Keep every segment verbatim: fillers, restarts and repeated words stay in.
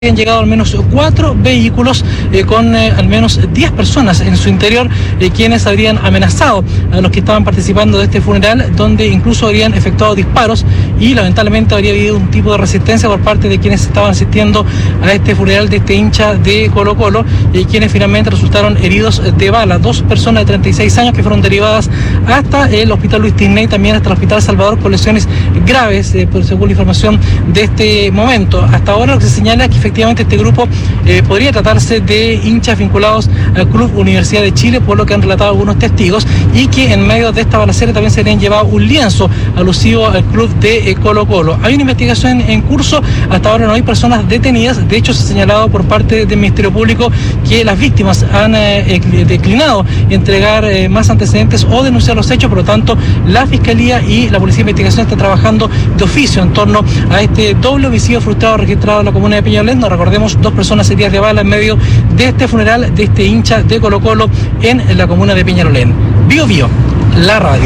han llegado al menos cuatro vehículos eh, con eh, al menos diez personas en su interior, eh, quienes habrían amenazado a los que estaban participando de este funeral, donde incluso habrían efectuado disparos y lamentablemente habría habido un tipo de resistencia por parte de quienes estaban asistiendo a este funeral de este hincha de Colo Colo, y quienes finalmente resultaron heridos de bala. Dos personas de treinta y seis años que fueron derivadas hasta el Hospital Luis Tiney, también hasta el Hospital Salvador, con lesiones graves, eh, según la información de este momento. Hasta ahora lo que se señala es que efectivamente Efectivamente, este grupo eh, podría tratarse de hinchas vinculados al Club Universidad de Chile, por lo que han relatado algunos testigos, y que en medio de esta balacera también se le han llevado un lienzo alusivo al club de eh, Colo Colo. Hay una investigación en curso, hasta ahora no hay personas detenidas. De hecho, se ha señalado por parte del Ministerio Público que las víctimas han eh, declinado entregar eh, más antecedentes o denunciar los hechos. Por lo tanto, la Fiscalía y la Policía de Investigación están trabajando de oficio en torno a este doble homicidio frustrado registrado en la comuna de Peñalolén. Recordemos, dos personas heridas de bala en medio de este funeral de este hincha de Colo Colo en la comuna de Peñalolén. Bio Bio, la radio.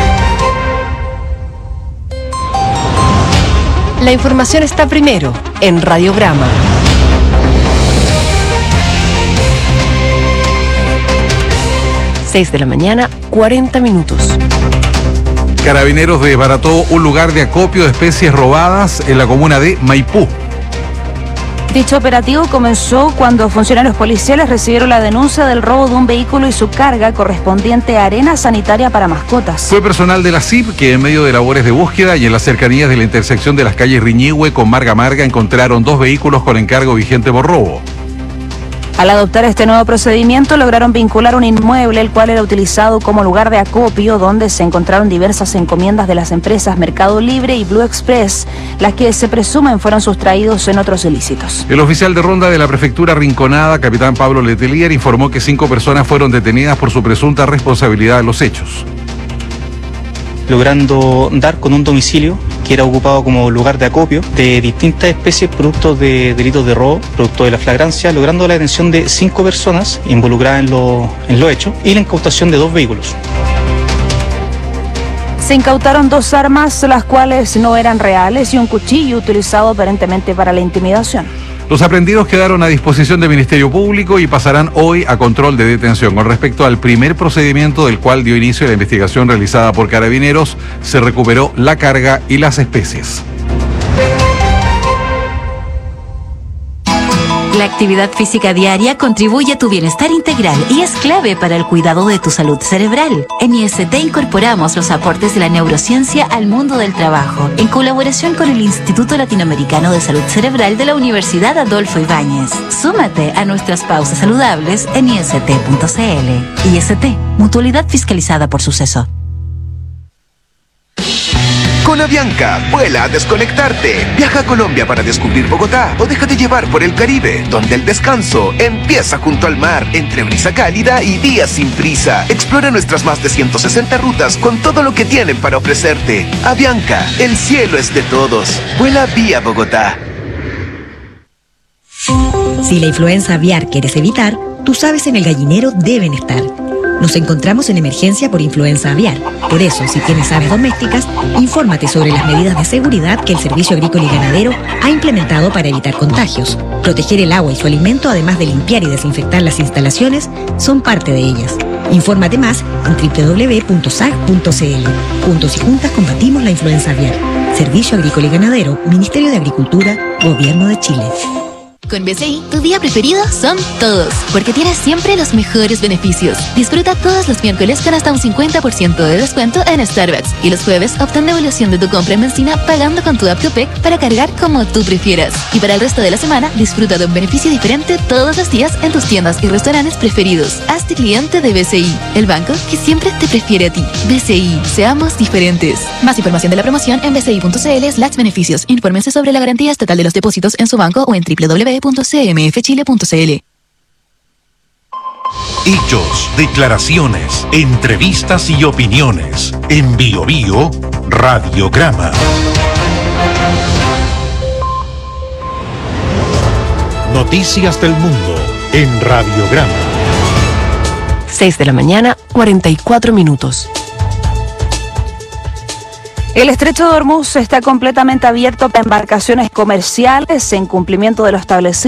La información está primero en Radiograma. seis de la mañana, cuarenta minutos. Carabineros desbarató un lugar de acopio de especies robadas en la comuna de Maipú. Dicho operativo comenzó cuando funcionarios policiales recibieron la denuncia del robo de un vehículo y su carga correspondiente a arena sanitaria para mascotas. Fue personal de la C I P que en medio de labores de búsqueda y en las cercanías de la intersección de las calles Riñihue con Marga Marga encontraron dos vehículos con encargo vigente por robo. Al adoptar este nuevo procedimiento lograron vincular un inmueble el cual era utilizado como lugar de acopio, donde se encontraron diversas encomiendas de las empresas Mercado Libre y Blue Express, las que se presumen fueron sustraídos en otros ilícitos. El oficial de ronda de la prefectura Rinconada, capitán Pablo Letelier, informó que cinco personas fueron detenidas por su presunta responsabilidad en los hechos. Logrando dar con un domicilio que era ocupado como lugar de acopio de distintas especies producto de delitos de robo, producto de la flagrancia, logrando la detención de cinco personas involucradas en los en lo hechos y la incautación de dos vehículos. Se incautaron dos armas, las cuales no eran reales, y un cuchillo utilizado aparentemente para la intimidación. Los aprehendidos quedaron a disposición del Ministerio Público y pasarán hoy a control de detención. Con respecto al primer procedimiento del cual dio inicio la investigación realizada por Carabineros, se recuperó la carga y las especies. La actividad física diaria contribuye a tu bienestar integral y es clave para el cuidado de tu salud cerebral. En I S T incorporamos los aportes de la neurociencia al mundo del trabajo, en colaboración con el Instituto Latinoamericano de Salud Cerebral de la Universidad Adolfo Ibáñez. Súmate a nuestras pausas saludables en i s t punto c l. I S T, mutualidad fiscalizada por Suceso. Con Avianca, vuela a desconectarte. Viaja a Colombia para descubrir Bogotá o déjate llevar por el Caribe, donde el descanso empieza junto al mar, entre brisa cálida y días sin prisa. Explora nuestras más de ciento sesenta rutas con todo lo que tienen para ofrecerte. Avianca, el cielo es de todos. Vuela vía Bogotá. Si la influenza aviar quieres evitar, tus aves en el gallinero deben estar. Nos encontramos en emergencia por influenza aviar. Por eso, si tienes aves domésticas, infórmate sobre las medidas de seguridad que el Servicio Agrícola y Ganadero ha implementado para evitar contagios. Proteger el agua y su alimento, además de limpiar y desinfectar las instalaciones, son parte de ellas. Infórmate más en doble u doble u doble u punto s a g punto c l. Juntos y juntas combatimos la influenza aviar. Servicio Agrícola y Ganadero, Ministerio de Agricultura, Gobierno de Chile. Con B C I, tu día preferido son todos, porque tienes siempre los mejores beneficios. Disfruta todos los miércoles con hasta un cincuenta por ciento de descuento en Starbucks, y los jueves obtén devolución de tu compra en benzina pagando con tu app Copec para cargar como tú prefieras. Y para el resto de la semana, disfruta de un beneficio diferente todos los días en tus tiendas y restaurantes preferidos. Hazte cliente de B C I, el banco que siempre te prefiere a ti. B C I, seamos diferentes. Más información de la promoción en b c i punto c l slash beneficios. Infórmense sobre la garantía estatal de los depósitos en su banco o en doble u doble u doble u punto c m f chile punto c l. Hechos, declaraciones, entrevistas y opiniones. En Bio Bio, Radiograma. Noticias del mundo en Radiograma. seis de la mañana, cuarenta y cuatro minutos. El estrecho de Hormuz está completamente abierto para embarcaciones comerciales en cumplimiento de lo establecido